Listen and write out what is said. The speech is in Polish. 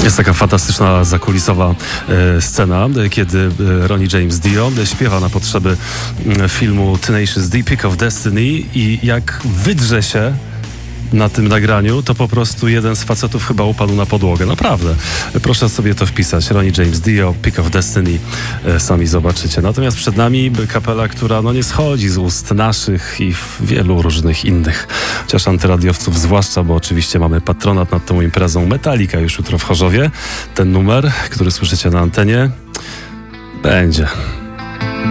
Jest taka fantastyczna zakulisowa scena, kiedy Ronnie James Dio śpiewa na potrzeby filmu Tenacious D, Pick of Destiny, i jak wydrze się na tym nagraniu, to po prostu jeden z facetów chyba upadł na podłogę. Naprawdę. Proszę sobie to wpisać. Ronnie James Dio, Pick of Destiny. Sami zobaczycie. Natomiast przed nami kapela, która nie schodzi z ust naszych i wielu różnych innych. Chociaż antyradiowców zwłaszcza, bo oczywiście mamy patronat nad tą imprezą. Metallica już jutro w Chorzowie. Ten numer, który słyszycie na antenie, będzie.